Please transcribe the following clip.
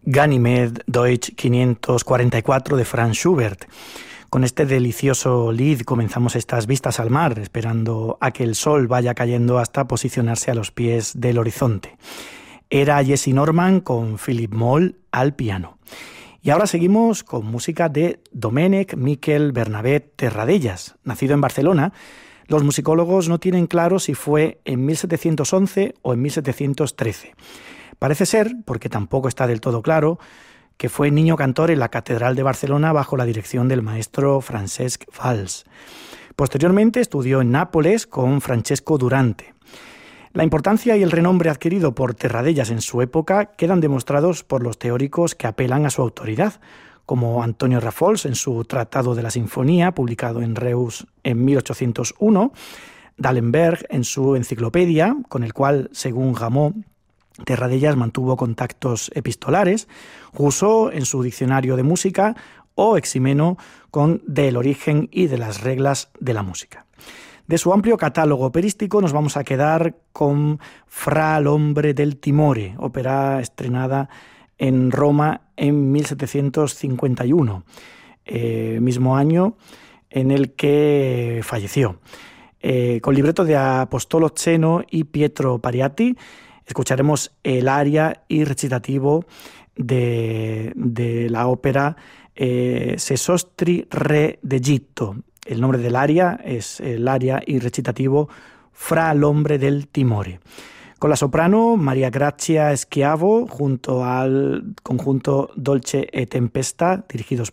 Ganymed Deutsch 544 de Franz Schubert. Con este delicioso lied comenzamos estas vistas al mar, esperando a que el sol vaya cayendo hasta posicionarse a los pies del horizonte. Era Jesse Norman con Philip Moll al piano. Y ahora seguimos con música de Domènec Miquel Bernabé Terradellas. Nacido en Barcelona, los musicólogos no tienen claro si fue en 1711 o en 1713. Parece ser, porque tampoco está del todo claro, que fue niño cantor en la Catedral de Barcelona bajo la dirección del maestro Francesc Valls. Posteriormente estudió en Nápoles con Francesco Durante. La importancia y el renombre adquirido por Terradellas en su época quedan demostrados por los teóricos que apelan a su autoridad, como Antonio Rafols en su Tratado de la Sinfonía, publicado en Reus en 1801, D'Alembert en su Enciclopedia, con el cual, según Gamow, Terradellas mantuvo contactos epistolares, Rousseau en su Diccionario de Música o Eximeno con Del origen y de las reglas de la música. De su amplio catálogo operístico nos vamos a quedar con Fra l'ombre del timore, ópera estrenada en Roma en 1751, mismo año en el que falleció. Con libreto de Apostolo Zeno y Pietro Pariati, escucharemos el aria y recitativo de la ópera Sesostri Re d'Egitto. El nombre del aria es el aria y recitativo Fra l'ombre del timore. Con la soprano Maria Grazia Schiavo junto al conjunto Dolce e Tempesta, dirigidos